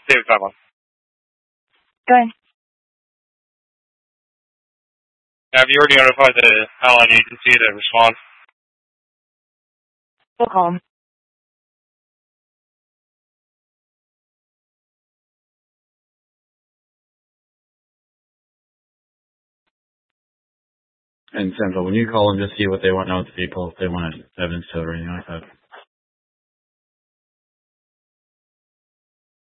David Pavlov. Go ahead. Have you already notified the Allied agency to respond? We'll call him. And Central, when you call them, just see what they want to know with the vehicle, if they want evidence to it or anything like that.